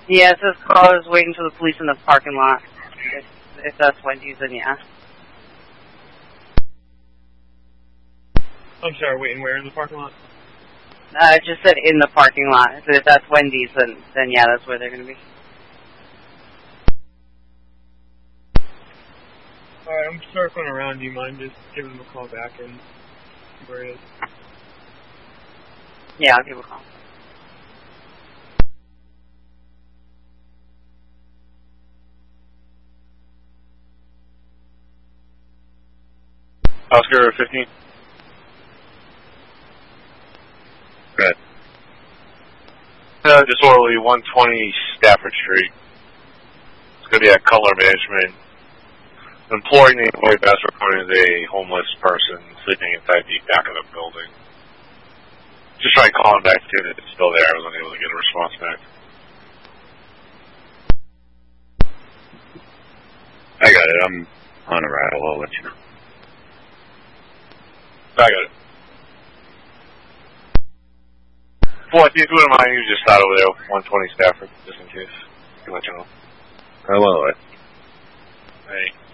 Yeah, it says callers waiting for the police in the parking lot. If that's Wendy's, then yeah. I'm sorry, waiting where in the parking lot? I just said in the parking lot. So if that's Wendy's, then yeah, that's where they're going to be. Alright, I'm circling around. Do you mind just giving them a call back and see where it is? Yeah, I'll give a call. Oscar 15. Good. Disorderly 120 Stafford Street. It's going to be at Color Management. An employee named Lloyd Bass reporting is a homeless person sleeping inside the back of the building. Just trying to call him back to see if it's still there. I was unable to get a response back. I got it. I'm on a rattle. I'll let you know. I got it. Well, if you wouldn't mind, you just start over there, 120 Stafford, just in case. I can let you know. I will. Hey.